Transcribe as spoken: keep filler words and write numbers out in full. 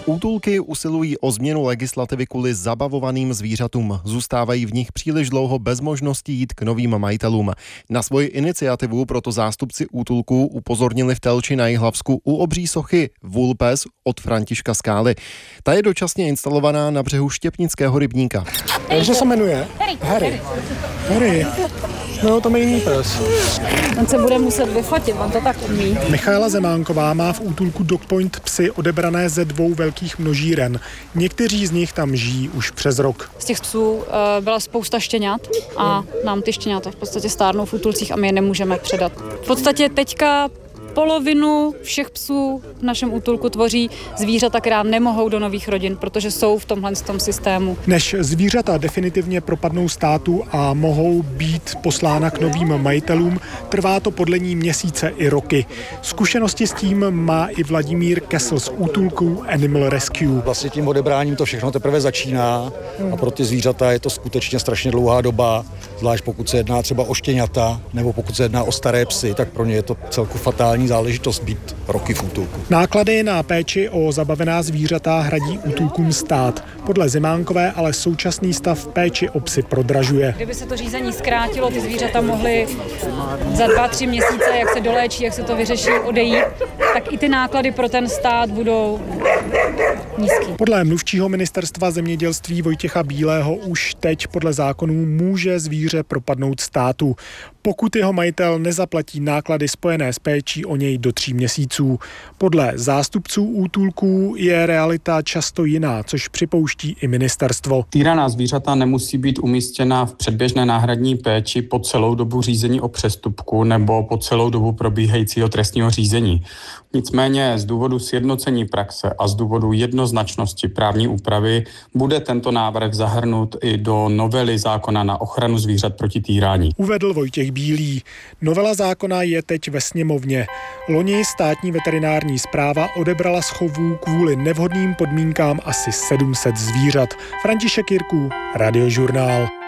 Útulky usilují o změnu legislativy kvůli zabavovaným zvířatům. Zůstávají v nich příliš dlouho bez možnosti jít k novým majitelům. Na svoji iniciativu proto zástupci útulků upozornili v Telči na Jihlavsku u obří sochy Vulpes od Františka Skály. Ta je dočasně instalovaná na břehu Štěpnického rybníka. Jak se jmenuje? Harry. Harry. Harry. No, to je jiný pes. On se bude muset vyfotit, on to tak umí. Michaela Zemánková má v útulku Dogpoint psy odebrané ze dvou velkých množíren. Někteří z nich tam žijí už přes rok. Z těch psů uh, byla spousta štěňat a nám ty štěňata v podstatě stárnou v útulcích a my je nemůžeme předat. V podstatě teďka polovinu všech psů v našem útulku tvoří zvířata, která nemohou do nových rodin, protože jsou v tomhle tom systému. Než zvířata definitivně propadnou státu a mohou být poslána k novým majitelům, trvá to podle ní měsíce i roky. Zkušenosti s tím má i Vladimír Kessel z útulku Animal Rescue. Vlastně tím odebráním to všechno teprve začíná a pro ty zvířata je to skutečně strašně dlouhá doba, zvlášť pokud se jedná třeba o štěňata nebo pokud se jedná o staré psy, tak pro ně je to celku fatální záležitost být roky v útulku. Náklady na péči o zabavená zvířata hradí útulkům stát. Podle Zemánkové ale současný stav péči o psy prodražuje. Kdyby se to řízení zkrátilo, ty zvířata mohly za dva, tři měsíce, jak se doléčí, jak se to vyřeší, odejít, tak i ty náklady pro ten stát budou nízký. Podle mluvčího ministerstva zemědělství Vojtěcha Bílého už teď podle zákonů může zvíře propadnout státu, pokud jeho majitel nezaplatí náklady spojené s péčí o něj do tří měsíců. Podle zástupců útulků je realita často jiná, což připouští i ministerstvo. Týraná zvířata nemusí být umístěna v předběžné náhradní péči po celou dobu řízení o přestupku nebo po celou dobu probíhajícího trestního řízení. Nicméně z důvodu sjednocení praxe a z důvodu jednoznačnosti právní úpravy bude tento návrh zahrnut i do novely zákona na ochranu zvířat proti týrání. Uvedl Vojtěch Bílý. Novela zákona je teď ve sněmovně. Loni státní veterinární správa odebrala z chovů kvůli nevhodným podmínkám asi sedm set zvířat. František Jirků, Radiožurnál.